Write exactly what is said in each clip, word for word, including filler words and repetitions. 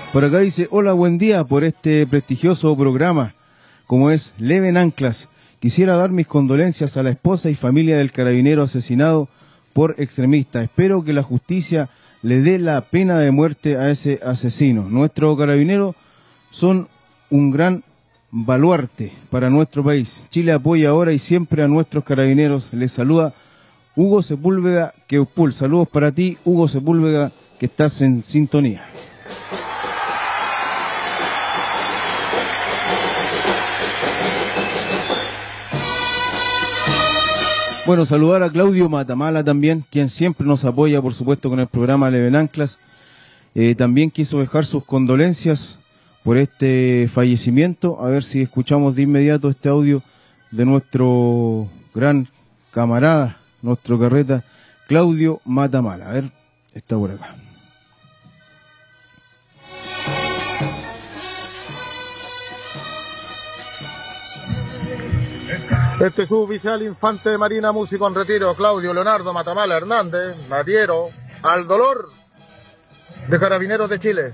Por acá dice, hola, buen día por este prestigioso programa, como es Leven Anclas. Quisiera dar mis condolencias a la esposa y familia del carabinero asesinado por extremistas. Espero que la justicia le dé la pena de muerte a ese asesino. Nuestros carabineros son un gran baluarte para nuestro país. Chile apoya ahora y siempre a nuestros carabineros. Les saluda Hugo Sepúlveda, Queuspul. Saludos para ti, Hugo Sepúlveda, que estás en sintonía. Bueno, saludar a Claudio Matamala también, quien siempre nos apoya, por supuesto, con el programa Leven Anclas. Eh, también quiso dejar sus condolencias por este fallecimiento. A ver si escuchamos de inmediato este audio de nuestro gran camarada, nuestro carreta, Claudio Matamala. A ver, está por acá. Este suboficial infante de Marina, músico en retiro, Claudio Leonardo Matamala Hernández, Madiero, al dolor de Carabineros de Chile.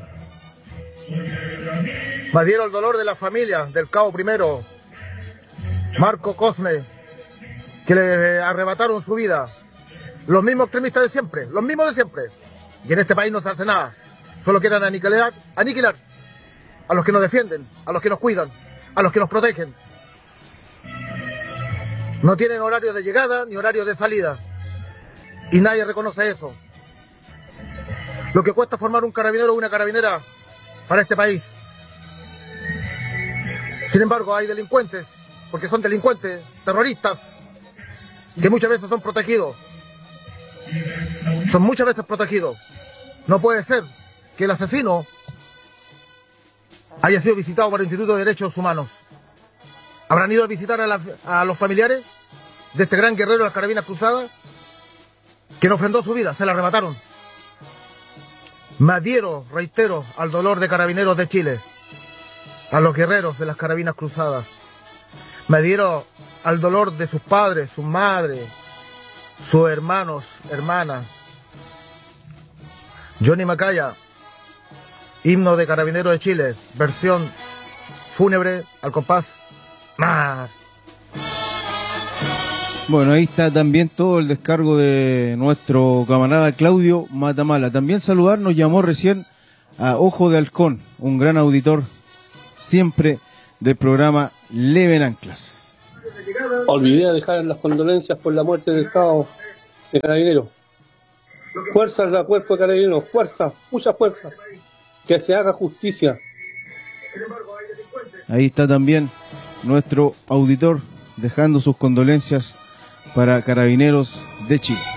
Madiero al dolor de la familia del cabo primero, Marco Cosme, que le arrebataron su vida. Los mismos extremistas de siempre, los mismos de siempre. Y en este país no se hace nada. Solo quieren aniquilar, aniquilar a los que nos defienden, a los que nos cuidan, a los que nos protegen. No tienen horario de llegada ni horario de salida. Y nadie reconoce eso. Lo que cuesta formar un carabinero o una carabinera para este país. Sin embargo, hay delincuentes, porque son delincuentes, terroristas, que muchas veces son protegidos. Son muchas veces protegidos. No puede ser que el asesino haya sido visitado por el Instituto de Derechos Humanos. ¿Habrán ido a visitar a, la, a los familiares de este gran guerrero de las Carabinas Cruzadas que nos ofrendó su vida? Se la arrebataron. Me adhiero, reitero, al dolor de Carabineros de Chile, a los guerreros de las Carabinas Cruzadas. Me adhiero al dolor de sus padres, sus madres, sus hermanos, hermanas. Johnny Macaya, himno de Carabineros de Chile, versión fúnebre al compás. Más. Bueno, ahí está también todo el descargo de nuestro camarada Claudio Matamala. También saludar, nos llamó recién a Ojo de Halcón, un gran auditor siempre del programa Leven Anclas. Olvidé dejar las condolencias por la muerte del cabo de Carabineros. Fuerza al cuerpo de Carabineros, fuerza, mucha fuerza, que se haga justicia. Ahí está también nuestro auditor dejando sus condolencias para Carabineros de Chile.